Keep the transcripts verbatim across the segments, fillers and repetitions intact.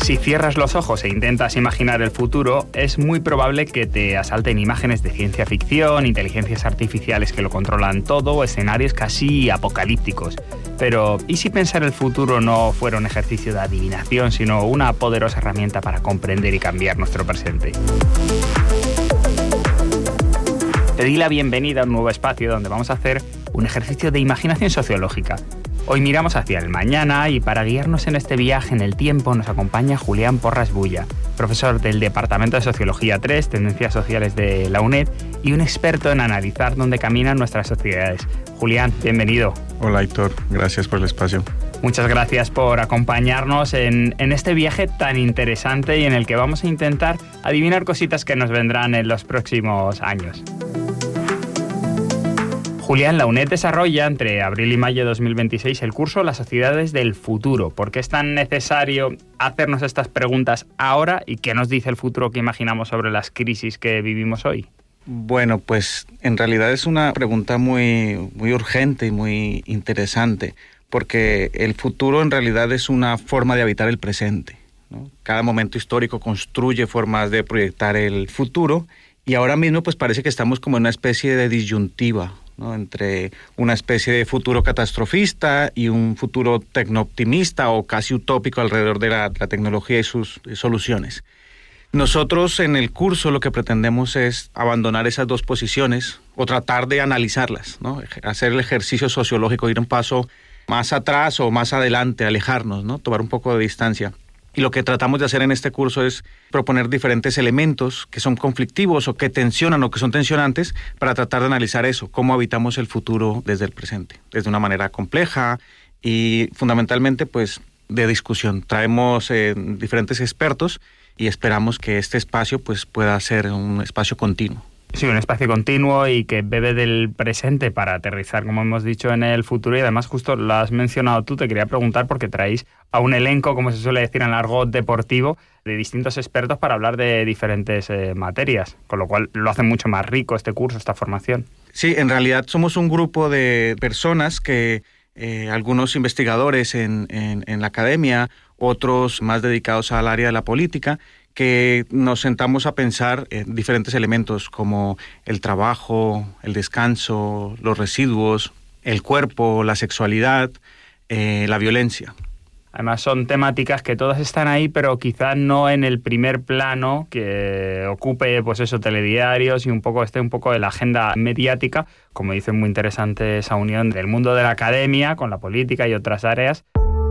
Si cierras los ojos e intentas imaginar el futuro, es muy probable que te asalten imágenes de ciencia ficción, inteligencias artificiales que lo controlan todo o escenarios casi apocalípticos. Pero, ¿y si pensar el futuro no fuera un ejercicio de adivinación, sino una poderosa herramienta para comprender y cambiar nuestro presente? Te di la bienvenida a un nuevo espacio donde vamos a hacer un ejercicio de imaginación sociológica. Hoy miramos hacia el mañana y para guiarnos en este viaje en el tiempo nos acompaña Julián Porras Bulla, profesor del Departamento de Sociología tres, Tendencias Sociales de la UNED y un experto en analizar dónde caminan nuestras sociedades. Julián, bienvenido. Hola, Héctor. Gracias por el espacio. Muchas gracias por acompañarnos en, en este viaje tan interesante y en el que vamos a intentar adivinar cositas que nos vendrán en los próximos años. Julián, la UNED desarrolla entre abril y mayo de dos mil veintiséis el curso Las sociedades del futuro. ¿Por qué es tan necesario hacernos estas preguntas ahora y qué nos dice el futuro que imaginamos sobre las crisis que vivimos hoy? Bueno, pues en realidad es una pregunta muy, muy urgente y muy interesante, porque el futuro en realidad es una forma de habitar el presente, ¿no? Cada momento histórico construye formas de proyectar el futuro y ahora mismo pues parece que estamos como en una especie de disyuntiva, ¿no? Entre una especie de futuro catastrofista y un futuro tecnooptimista o casi utópico alrededor de la, la tecnología y sus soluciones. Nosotros en el curso lo que pretendemos es abandonar esas dos posiciones o tratar de analizarlas, ¿no? Hacer el ejercicio sociológico, ir un paso más atrás o más adelante, alejarnos, ¿no? Tomar un poco de distancia. Y lo que tratamos de hacer en este curso es proponer diferentes elementos que son conflictivos o que tensionan o que son tensionantes para tratar de analizar eso, cómo habitamos el futuro desde el presente, desde una manera compleja y fundamentalmente pues de discusión. Traemos eh, diferentes expertos y esperamos que este espacio pues pueda ser un espacio continuo. Sí, un espacio continuo y que bebe del presente para aterrizar, como hemos dicho, en el futuro. Y además justo lo has mencionado tú, te quería preguntar porque traéis a un elenco, como se suele decir en el argot deportivo, de distintos expertos para hablar de diferentes eh, materias, con lo cual lo hace mucho más rico este curso, esta formación. Sí, en realidad somos un grupo de personas que, eh, algunos investigadores en, en, en la academia, otros más dedicados al área de la política, que nos sentamos a pensar en diferentes elementos como el trabajo, el descanso, los residuos, el cuerpo, la sexualidad, eh, la violencia. Además son temáticas que todas están ahí, pero quizás no en el primer plano que ocupe pues eso, telediarios y un poco esté un poco en la agenda mediática. Como dicen, muy interesante esa unión del mundo de la academia con la política y otras áreas.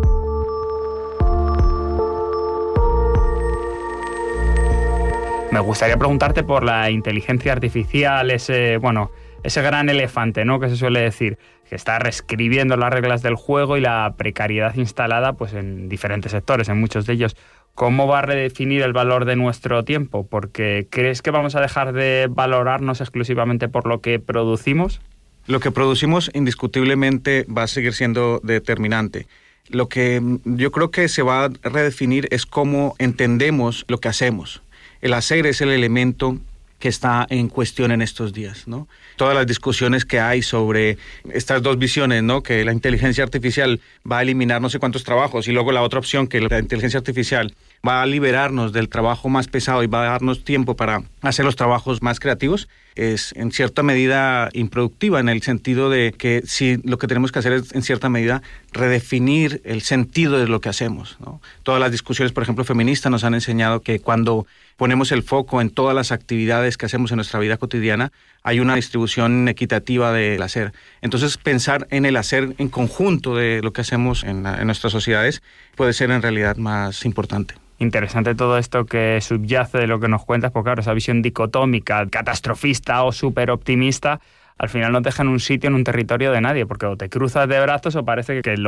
Me gustaría preguntarte por la inteligencia artificial, ese, bueno, ese gran elefante, ¿no?, que se suele decir, que está reescribiendo las reglas del juego y la precariedad instalada pues, en diferentes sectores, en muchos de ellos. ¿Cómo va a redefinir el valor de nuestro tiempo? Porque ¿crees que vamos a dejar de valorarnos exclusivamente por lo que producimos? Lo que producimos indiscutiblemente va a seguir siendo determinante. Lo que yo creo que se va a redefinir es cómo entendemos lo que hacemos. El hacer es el elemento que está en cuestión en estos días, ¿no? Todas las discusiones que hay sobre estas dos visiones, ¿no? Que la inteligencia artificial va a eliminar no sé cuántos trabajos y luego la otra opción, que la inteligencia artificial va a liberarnos del trabajo más pesado y va a darnos tiempo para hacer los trabajos más creativos, es en cierta medida improductiva, en el sentido de que sí, lo que tenemos que hacer es en cierta medida redefinir el sentido de lo que hacemos, ¿no? Todas las discusiones, por ejemplo, feministas nos han enseñado que cuando ponemos el foco en todas las actividades que hacemos en nuestra vida cotidiana, hay una distribución equitativa del hacer. Entonces, pensar en el hacer en conjunto de lo que hacemos en, la, en nuestras sociedades puede ser en realidad más importante. Interesante todo esto que subyace de lo que nos cuentas, porque claro, esa visión dicotómica, catastrofista o súper optimista, al final no te deja en un sitio, en un territorio de nadie, porque o te cruzas de brazos o parece que lo